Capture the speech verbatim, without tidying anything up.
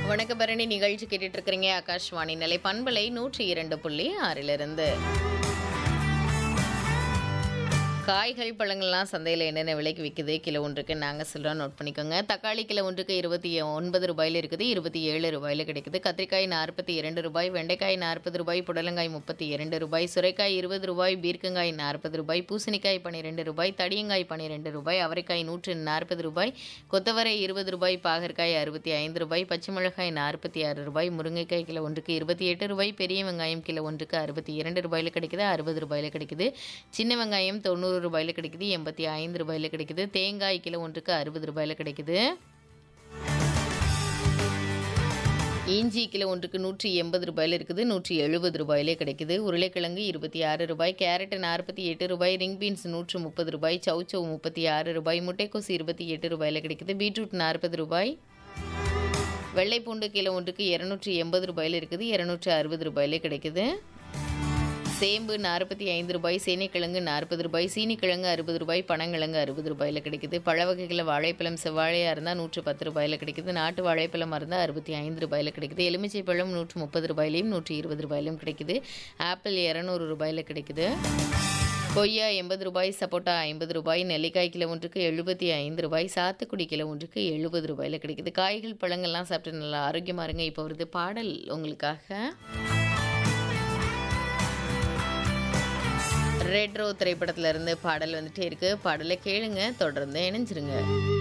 வணக்க பரணி நிகழ்ச்சி கேட்டுட்டு இருக்கிறீங்க. ஆகாஷ்வாணி நிலை பண்பலை நூற்றி இரண்டு புள்ளி ஆறிலிருந்து. காய்கள் பழங்கள்லாம் சந்தையில் என்னென்ன விலைக்கு விற்குது கிலோ ஒன்றுக்கு நாங்கள் சொல்கிறோம், நோட் பண்ணிக்கோங்க. தக்காளி கிலோ ஒன்றுக்கு இருபத்தி ஒன்பது ரூபாயில் இருக்குது, இருபத்தி ஏழு ரூபாயில் கிடைக்குது. கத்திரிக்காய் நாற்பத்தி இரண்டு ரூபாய், வெண்டைக்காய் நாற்பது ரூபாய், புடலங்காய் முப்பத்தி இரண்டு ரூபாய், சுரைக்காய் இருபது ரூபாய், பீர்க்கங்காய் நாற்பது ரூபாய், பூசணிக்காய் பன்னிரெண்டு ரூபாய், தடியங்காய் பன்னிரெண்டு ரூபாய், அவரைக்காய் நூற்று நாற்பது ரூபாய், கொத்தவரை இருபது ரூபாய், பாகற்காய் அறுபத்தி ஐந்து ரூபாய், பச்சை மிளகாய் நாற்பத்தி ஆறு ரூபாய், முருங்கைக்காய் கிலோ ஒன்றுக்கு இருபத்தி எட்டு ரூபாய், பெரிய வெங்காயம் கிலோ ஒன்றுக்கு அறுபத்தி இரண்டு ரூபாயில் கிடைக்குது, அறுபது ரூபாயில் கிடைக்குது. சின்ன வெங்காயம் தொண்ணூறு ரூபாயில் கிடைக்குது, எண்பத்தி ஐந்து ரூபாயில் கிடைக்குது. தேங்காய் கிலோ ஒன்றுக்கு அறுபது ரூபாயில் கிடைக்குது. இஞ்சி கிலோ ஒன்றுக்கு நூற்றி எண்பது ரூபாயில் இருக்குது, நூற்றி எழுபது ரூபாயிலே கிடைக்குது. உருளைக்கிழங்கு இருபத்தி ஆறு ரூபாய், கேரட் நாற்பத்தி எட்டு ரூபாய், ரிங் பீன்ஸ் நூற்று முப்பது ரூபாய், சௌச்சௌ முப்பத்தி ஆறு ரூபாய், முட்டைக்கோசு இருபத்தி எட்டு ரூபாயில் கிடைக்குது. பீட்ரூட் நாற்பது ரூபாய். வெள்ளைப்பூண்டு கிலோ ஒன்றுக்கு இருநூற்றி எண்பது ரூபாயில் இருக்குது, இருநூற்றி அறுபது ரூபாயிலே கிடைக்குது. சேம்பு நாற்பத்தி ஐந்து ரூபாய், சேனைக்கிழங்கு நாற்பது ரூபாய், சீனிக்கிழங்கு அறுபது ரூபாய், பனங்கிழங்கு அறுபது ரூபாயில் கிடைக்குது. பழ வகைகளில் வாழைப்பழம் செவ்வாழையாக இருந்தால் நூற்று பத்து ரூபாயில் கிடைக்குது, நாட்டு வாழைப்பழம் இருந்தால் அறுபத்தி ஐந்து ரூபாயில் கிடைக்குது. எலுமிச்சை பழம் நூற்று முப்பது ரூபாயிலையும் நூற்றி இருபது ரூபாயிலும் கிடைக்குது. ஆப்பிள் இரநூறு ரூபாயில் கிடைக்குது. கொய்யா எண்பது ரூபாய், சப்போட்டா ஐம்பது ரூபாய், நெல்லிக்காய் கிலோ ஒன்றுக்கு எழுபத்தி ஐந்து ரூபாய், சாத்துக்குடி கிலோ ஒன்றுக்கு எழுபது ரூபாயில் கிடைக்குது. காய்கள் பழங்கள்லாம் சாப்பிட்டு நல்லா ஆரோக்கியமாக இருங்க. இப்போ வருது பாடல் உங்களுக்காக. ரெட்ரோ திரைப்படத்துல இருந்து பாடல் வந்துட்டே இருக்கு. பாடலை கேளுங்க, தொடர்ந்து இணைஞ்சிருங்க.